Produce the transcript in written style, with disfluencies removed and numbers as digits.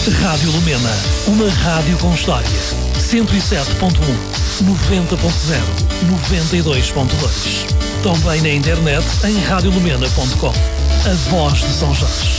Rádio Lumena, uma rádio com história. 107.1, 90.0, 92.2. Também na internet em radiolumena.com. A voz de São Jorge.